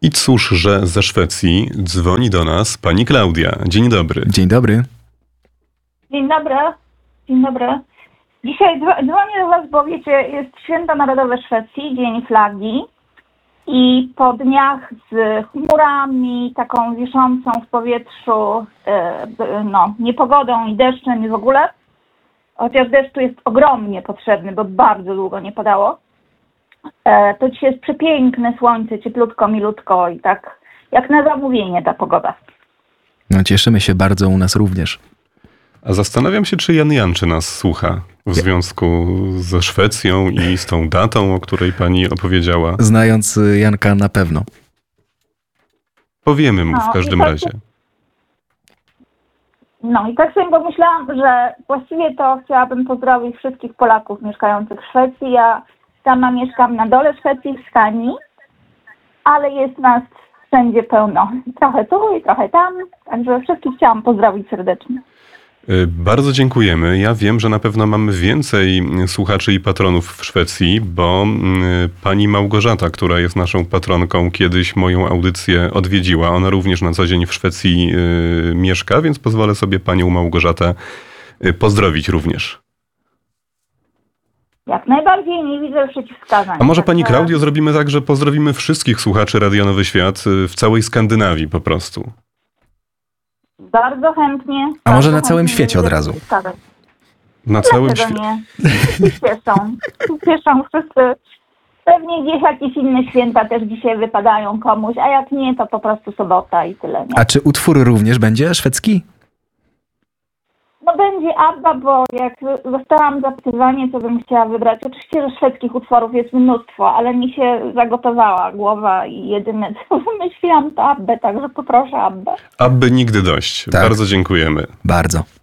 I cóż, że ze Szwecji dzwoni do nas pani Klaudia. Dzień dobry. Dzień dobry. Dzień dobry. Dzień dobry. Dzisiaj dzwonię do Was, bo wiecie, jest Święto Narodowe Szwecji, Dzień Flagi. I po dniach z chmurami, taką wiszącą w powietrzu niepogodą i deszczem i w ogóle, chociaż deszcz tu jest ogromnie potrzebny, bo bardzo długo nie padało, to dzisiaj jest przepiękne słońce, cieplutko, milutko i tak jak na zamówienie ta pogoda. No, cieszymy się bardzo, u nas również. A zastanawiam się, czy Jan Janczy nas słucha w związku ze Szwecją i z tą datą, o której pani opowiedziała. Znając Janka na pewno. Powiemy mu w każdym razie. No i tak sobie pomyślałam, że właściwie to chciałabym pozdrowić wszystkich Polaków mieszkających w Szwecji. Ja sama mieszkam na dole Szwecji, w Skanii, ale jest nas wszędzie pełno. Trochę tu i trochę tam, także wszystkich chciałam pozdrowić serdecznie. Bardzo dziękujemy. Ja wiem, że na pewno mamy więcej słuchaczy i patronów w Szwecji, bo pani Małgorzata, która jest naszą patronką, kiedyś moją audycję odwiedziła. Ona również na co dzień w Szwecji mieszka, więc pozwolę sobie panią Małgorzatę pozdrowić również. Jak najbardziej, nie widzę przeciwwskazań. A może pani Klaudio zrobimy tak, że pozdrowimy wszystkich słuchaczy Radia Nowy Świat w całej Skandynawii po prostu? Bardzo chętnie. A może na całym świecie od razu? Na całym świecie. Nie. Cieszą wszyscy. Pewnie gdzieś jakieś inne święta też dzisiaj wypadają komuś, a jak nie, to po prostu sobota i tyle. Nie? A czy utwór również będzie szwedzki? No będzie ABBA, bo jak dostałam zapytywanie, co bym chciała wybrać. Oczywiście, że szwedzkich utworów jest mnóstwo, ale mi się zagotowała głowa i jedyne co wymyśliłam to ABBę, także poproszę ABBę. Aby nigdy dość. Tak. Bardzo dziękujemy. Bardzo.